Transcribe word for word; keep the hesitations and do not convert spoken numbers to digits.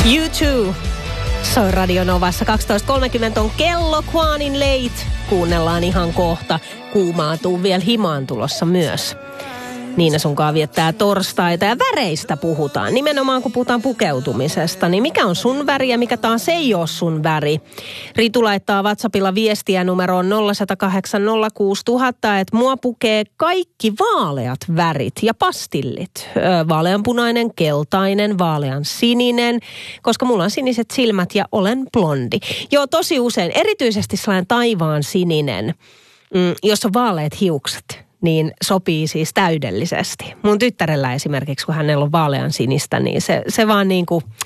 You too. Soi Radio Novassa. kaksitoista kolmekymmentä on kello. Quanin Late. Kuunnellaan ihan kohta. Kuumaatuu vielä himaan tulossa myös. Niina sunkaan viettää torstaita ja väreistä puhutaan. Nimenomaan kun puhutaan pukeutumisesta, niin mikä on sun väri ja mikä taas ei ole sun väri? Ritu laittaa WhatsAppilla viestiä numeroon nolla yksi nolla kahdeksan nolla kuusi nolla nolla nolla, että mua pukee kaikki vaaleat värit ja pastillit. Öö, vaaleanpunainen, keltainen, vaalean sininen, koska mulla on siniset silmät ja olen blondi. Joo, tosi usein, erityisesti sellainen taivaan sininen, mm, jos on vaaleat hiukset, niin sopii siis täydellisesti. Mun tyttärellä esimerkiksi, kun hänellä on vaalean sinistä, niin se, se vaan niin kuin,